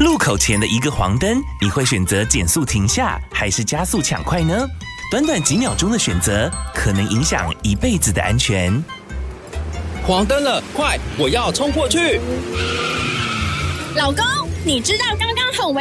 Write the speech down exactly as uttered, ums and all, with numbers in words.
路口前的一个黄灯，你会选择减速停下，还是加速抢快呢？短短几秒钟的选择，可能影响一辈子的安全。 黄灯了，快，我要冲过去！ 老公，你知道刚刚很危